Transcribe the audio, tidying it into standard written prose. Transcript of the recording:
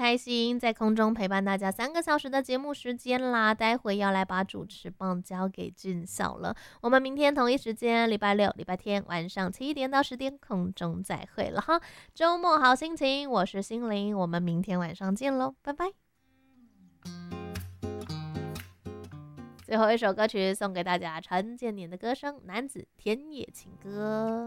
开心，在空中陪伴大家3个小时的节目时间啦。待会要来把主持棒交给俊孝了。我们明天同一时间，礼拜六、礼拜天晚上7点到10点空中再会了哈。周末好心情，我是心灵，我们明天晚上见喽，拜拜。最后一首歌曲送给大家，陈建年的歌声《男子田野情歌》。